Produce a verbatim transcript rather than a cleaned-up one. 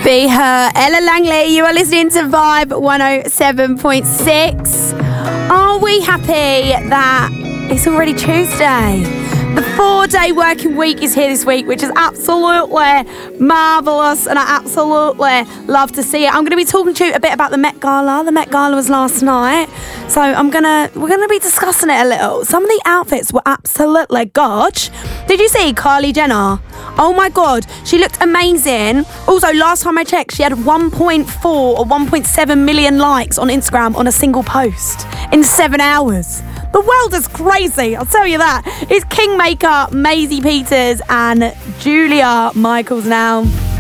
Be her, Ella Langley. You are listening to Vibe one oh seven point six. Are we happy that it's already Tuesday? The four-day working week is here this week, which is absolutely marvellous, and I absolutely love to see it. I'm going to be talking to you a bit about the Met Gala. The Met Gala was last night, so I'm gonna we're gonna be discussing it a little. Some of the outfits were absolutely gorge. Did you see Kylie Jenner? Oh my God, she looked amazing. Also, last time I checked, she had one point four or one point seven million likes on Instagram on a single post in seven hours. The world is crazy, I'll tell you that. It's Kingmaker, Maisie Peters and Julia Michaels now.